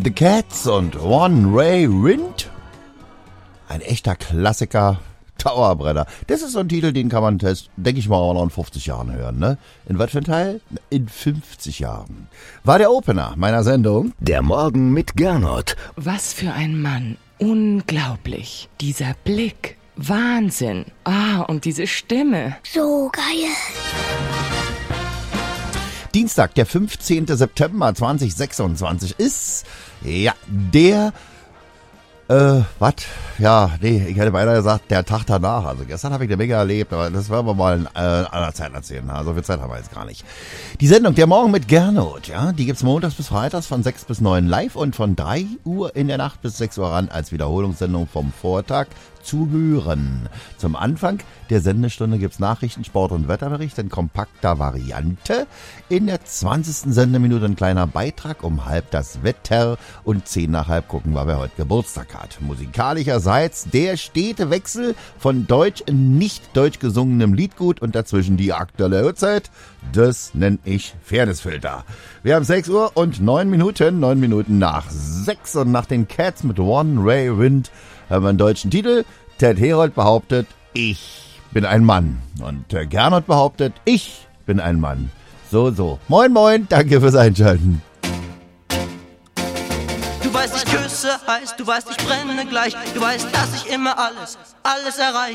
The Cats und One Ray Wind. Ein echter Klassiker, Dauerbrenner. Das ist so ein Titel, den kann man, denke ich mal, auch noch in 50 Jahren hören, ne? In was für ein Teil? In 50 Jahren. War der Opener meiner Sendung. Der Morgen mit Gernot. Was für ein Mann. Unglaublich. Dieser Blick. Wahnsinn. Und diese Stimme. So geil. Dienstag, der 15. September 2026 ist, ja, der, ich hätte beinahe gesagt, der Tag danach. Also gestern habe ich eine Menge erlebt, aber das werden wir mal in einer Zeit erzählen. Also viel Zeit haben wir jetzt gar nicht. Die Sendung Der Morgen mit Gernot, ja, die gibt's montags bis freitags von 6 bis 9 live und von 3 Uhr in der Nacht bis 6 Uhr ran als Wiederholungssendung vom Vortag zu hören. Zum Anfang der Sendestunde gibt's Nachrichten, Sport und Wetterbericht in kompakter Variante. In der 20. Sendeminute ein kleiner Beitrag um halb das Wetter und 10 nach halb gucken wir, wer heute Geburtstag hat. Musikalischerseits der stete Wechsel von deutsch in nicht deutsch gesungenem Liedgut und dazwischen die aktuelle Uhrzeit. Das nenne ich Fairnessfilter. Wir haben 6 Uhr und 9 Minuten nach 6 und nach den Cats mit One Ray Wind haben wir einen deutschen Titel. Ted Herold behauptet, ich bin ein Mann. Und Gernot behauptet, ich bin ein Mann. So. Moin, moin, danke fürs Einschalten. Du weißt, ich küsse heiß, du weißt, ich brenne gleich. Du weißt, dass ich immer alles erreiche.